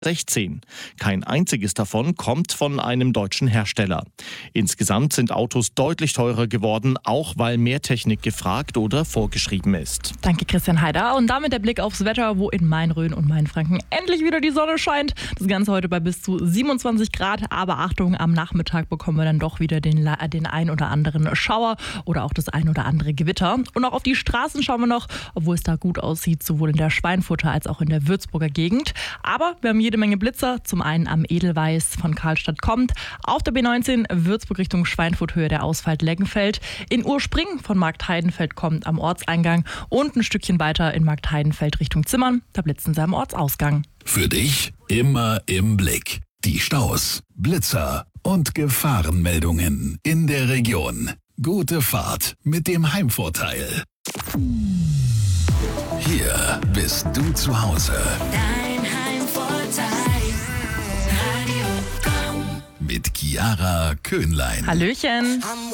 16. Kein einziges davon kommt von einem deutschen Hersteller. Insgesamt sind Autos deutlich teurer geworden, auch weil mehr Technik gefragt oder vorgeschrieben ist. Danke Christian Heider. Und damit der Blick aufs Wetter, wo in Main-Rhön und Mainfranken endlich wieder die Sonne scheint. Das Ganze heute bei bis zu 27 Grad. Aber Achtung, am Nachmittag bekommen wir dann doch wieder den ein oder anderen Schauer oder auch das ein oder andere Gewitter. Und auch auf die Straßen schauen wir noch, obwohl es da gut aussieht, sowohl in der Schweinfurter als auch in der Würzburger Gegend. Aber wir haben jede Menge Blitzer. Zum einen am Edelweiß von Karlstadt kommt. Auf der B19 Würzburg Richtung Schweinfurt Höhe der Ausfall Leggenfeld. In Urspring von Marktheidenfeld kommt am Ortseingang. Und ein Stückchen weiter in Marktheidenfeld Richtung Zimmern. Da blitzen sie am Ortsausgang. Für dich immer im Blick. Die Staus, Blitzer und Gefahrenmeldungen in der Region. Gute Fahrt mit dem Heimvorteil. Hier bist du zu Hause. Dein Heimvorteil. Radio Komm. Mit Chiara Köhnlein. Hallöchen.